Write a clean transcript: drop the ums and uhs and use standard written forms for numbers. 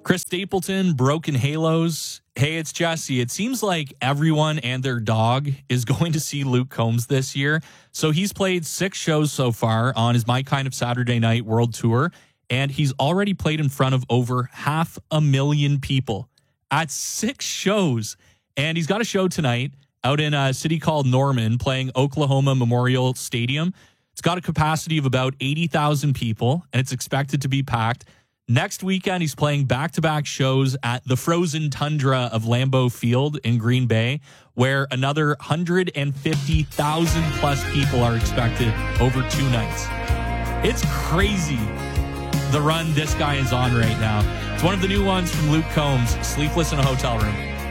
Chris Stapleton, Broken Halos. Hey, it's Jesse. It seems like everyone and their dog is going to see Luke Combs this year. So he's played 6 shows so far on his My Kind of Saturday Night World Tour, and he's already played in front of over 500,000 people at 6 shows. And he's got a show tonight out in a city called Norman, playing Oklahoma Memorial Stadium. It's got a capacity of about 80,000 people, and it's expected to be packed. Next weekend, he's playing back-to-back shows at the frozen tundra of Lambeau Field in Green Bay, where another 150,000 plus people are expected over 2 nights. It's crazy the run this guy is on right now. It's one of the new ones from Luke Combs, Sleepless in a Hotel Room.